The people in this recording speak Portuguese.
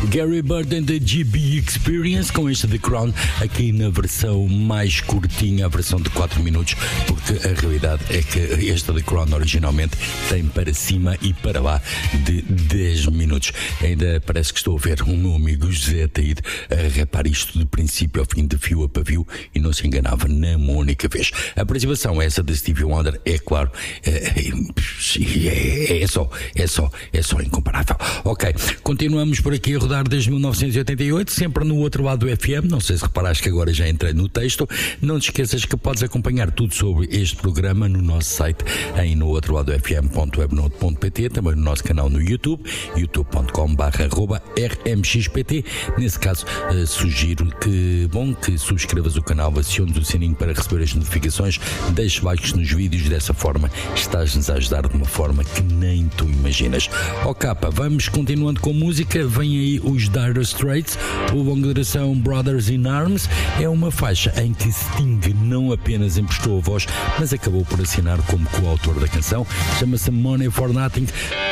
Gary Burton da GB Experience com este The Crown, aqui na versão mais curtinha, a versão de 4 minutos, porque a realidade é que este The Crown originalmente tem para cima e para lá de 10 minutos. Ainda parece que estou a ver o meu amigo José Ataíde a rapar isto de princípio ao fim, de fio a pavio, e não se enganava numa única vez. A participação essa de Stevie Wonder, é claro, é só incomparável. Ok, continuamos por aqui a rodar desde 1988, sempre no outro lado do FM. Não sei se reparaste que agora já entrei no texto. Não te esqueças que podes acompanhar tudo sobre este programa no nosso site em nooutroladofm.webnode.pt, também no nosso canal no YouTube, youtube.com/rmxpt. Nesse caso, sugiro que subscrevas o canal, aciones o sininho para receber as notificações, deixe likes nos vídeos. Dessa forma estás-nos a ajudar de uma forma que nem tu imaginas. Vamos continuando com música. Vem aí os Dire Straits. O longa duração Brothers in Arms é uma faixa em que Sting não apenas emprestou a voz, mas acabou por assinar como coautor da canção. Chama-se Money for Nothing.